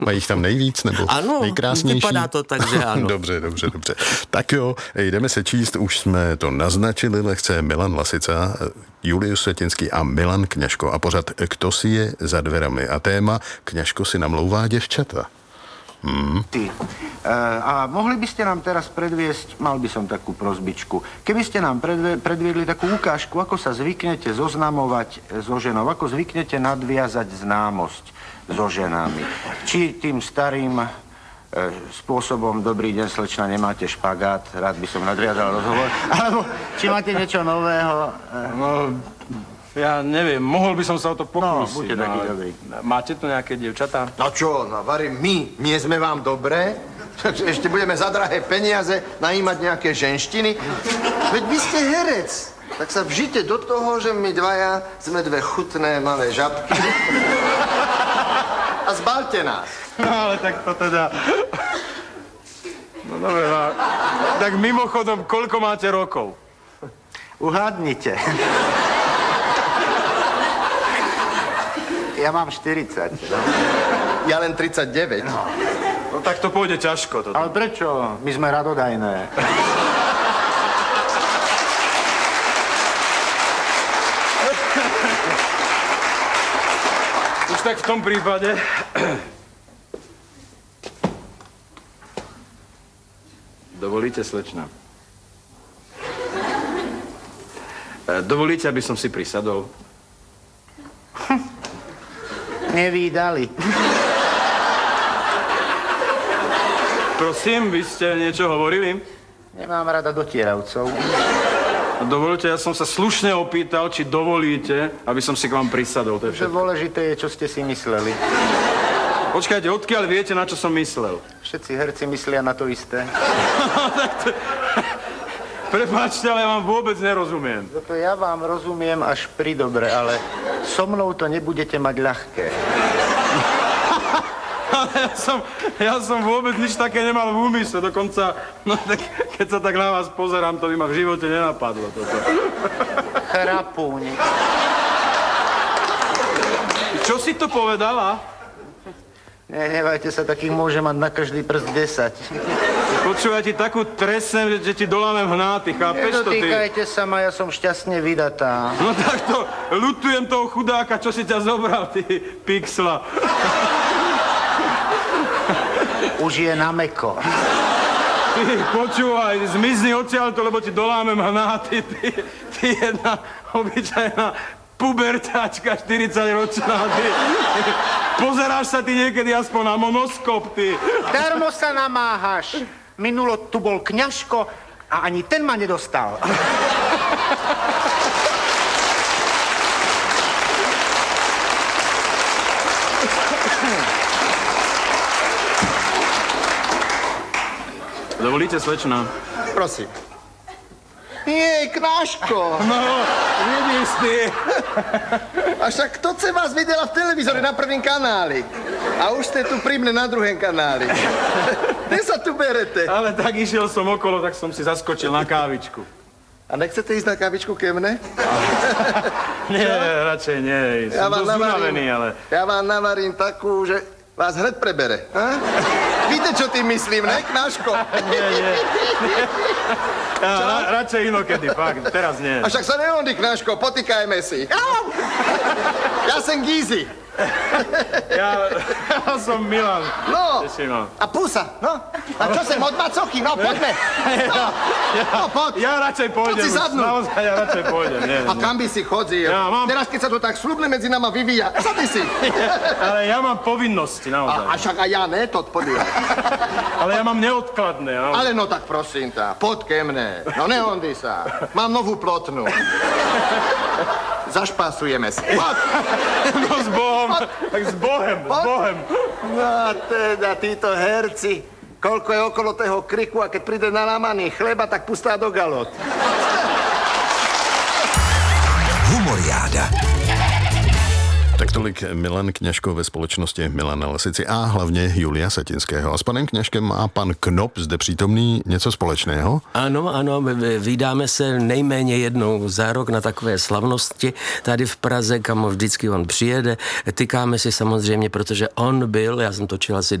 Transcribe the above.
Mají jich tam nejvíc, nebo nejkrásnější? Vypadá to tak, že ano. Dobře. Tak jo, jdeme se číst, už jsme to naznačili lehce, Milan Lasica, Julius Světinský a Milan Kňažko a pořad Kto si je za dverami a téma Kňažko si namlouvá děvčata. A mohli by ste nám teraz predviesť, mal by som takú prosbičku, keby ste nám predviedli takú ukážku, ako sa zvyknete zoznamovať so ženou, ako zvyknete nadviazať známosť so ženami. Či tým starým spôsobom, dobrý deň, slečna, nemáte špagát, rád by som nadviazal rozhovor, alebo či máte niečo nového? Ja neviem, mohol by som sa o to pokúsiť. No, buďte taký dobrý. Máte tu nejaké dievčatá? No čo, varím my, nie sme vám dobré? Ešte budeme za drahé peniaze najímať nejaké ženštiny? Veď vy ste herec, tak sa vžite do toho, že my dvaja sme dve chutné malé žabky. A zbalte nás. No ale tak to teda... No dobre, tak mimochodom, koľko máte rokov? Uhádnite. Ja mám 40. Ja len 39. No tak to pôjde ťažko. Toto. Ale prečo? My sme radodajné. Už tak v tom prípade... Dovolíte, slečna? Dovolíte, aby som si prisadol? Nevídali. Prosím, vy ste niečo hovorili? Nemám rada dotieravcov. Dovolte, ja som sa slušne opýtal, či dovolíte, aby som si k vám prisadol. To je všetko. Dôležité je, čo ste si mysleli. Počkajte, odkiaľ viete, na čo som myslel? Všetci herci myslia na to isté. Prepáčte, ale ja vám vôbec nerozumiem. Toto ja vám rozumiem až pri dobre, ale so mnou to nebudete mať ľahké. Ale ja som vôbec nič také nemal v úmysle, dokonca, no tak, keď sa tak na vás pozerám, to by ma v živote nenapadlo toto. Chrapúň. Čo si to povedala? Nehnevajte sa, takých môže mať na každý prst 10. Počúvaj, ti takú tresem, že ti dolámem hnáty, chápeš to ty? Nedotýkajte sa ma, ja som šťastne vydatá. No tak to, ľutujem toho chudáka, čo si ťa zobral, ty pixla. Už je na meko. Ty, počúvaj, zmizni odtiaľto, lebo ti dolámem hnáty, ty jedna obyčajná pubertáčka 40-ročná, ty. Pozeráš sa ty niekedy aspoň na monoskop, ty. Darmo sa namáhaš. Minulo tu bol Kňažko a ani ten ma nedostal. Dovolíte, slečna? Prosím. Nie, Kňažko. No, vidíš ty. A však kto se vás videla v televízore na prvním kanáli? A už ste tu pri mne na druhém kanáli. Kde sa tu berete? Ale tak išiel som okolo, tak som si zaskočil na kávičku. A nechcete ísť na kávičku ke mne? Nie, radšej nie. Som dosť unavený, ale... Ja vám navarím takú, že vás hned prebere. Víte, čo tým myslím, ne, Kňažko? Nie. Ja, radšej inokedy, fakt, teraz nie. A však sa nehodí, Kňažko, potýkajme si. Ja som Gízy. Ja som Milan. No, Teším. a pusa, no. A čo sem od macochy, no, poďme. No, poď. Ja radšej pôjdem. Poď si sadnúť. Naozaj, ja radšej pôjdem. Nie. A kam by si chodil? Ja mám... Teraz, keď sa to tak slubne medzi nama vyvíja, sadni si. Ale ja mám povinnosti, naozaj. A však aj ja ne, to podívaj. Ale ja mám neodkladné, naozaj. Ale no tak prosím ťa, poď ke mne. No nehondi sa. Mám novú plotnu. Zašpásujeme si. Poď. No s Bohom. Tak s Bohem, s Bohem. No teda, títo herci, koľko je okolo toho kriku a keď príde na lámaný chleba, tak pustá do galot. Humoriáda. Tak tolik Milan Kňažko ve společnosti Milana Lasici a hlavně Julia Setinského. A s panem Kňažkem má pan Knop zde přítomný něco společného? Ano, vydáme se nejméně jednou za rok na takové slavnosti tady v Praze, kam vždycky on přijede. Tykáme si samozřejmě, protože on byl, já jsem točil asi